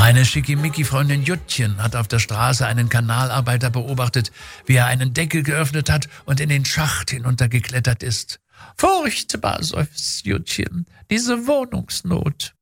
Meine Schickimicki-Freundin Juttchen hat auf der Straße einen Kanalarbeiter beobachtet, wie er einen Deckel geöffnet hat und in den Schacht hinuntergeklettert ist. »Furchtbar«, seufzt Juttchen, »diese Wohnungsnot.«